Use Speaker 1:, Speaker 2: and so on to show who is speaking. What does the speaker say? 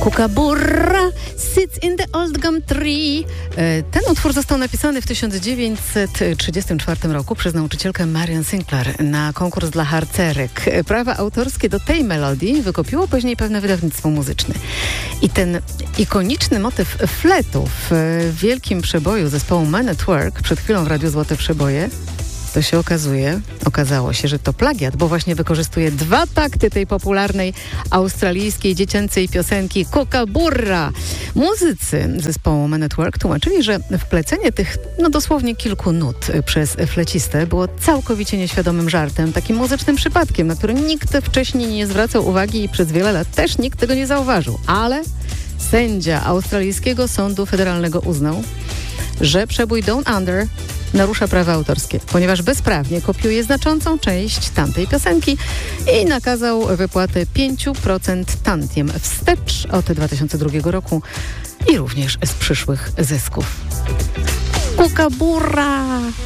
Speaker 1: Kookaburra sits in the old gum tree. Ten utwór został napisany w 1934 roku przez nauczycielkę Marian Sinclair na konkurs dla harcerek. Prawa autorskie do tej melodii wykupiło później pewne wydawnictwo muzyczne. I ten ikoniczny motyw fletu w wielkim przeboju zespołu Men at Work, przed chwilą w Radiu Złote Przeboje, to się okazało się, że to plagiat, bo właśnie wykorzystuje 2 takty tej popularnej australijskiej dziecięcej piosenki Kookaburra. Muzycy zespołu Men at Work tłumaczyli, że wplecenie tych dosłownie kilku nut przez flecistę było całkowicie nieświadomym żartem, takim muzycznym przypadkiem, na który nikt wcześniej nie zwracał uwagi i przez wiele lat też nikt tego nie zauważył. Ale sędzia australijskiego sądu federalnego uznał, że przebój Down Under narusza prawa autorskie, ponieważ bezprawnie kopiuje znaczącą część tamtej piosenki i nakazał wypłatę 5% tantiem wstecz od 2002 roku i również z przyszłych zysków. Kookaburra!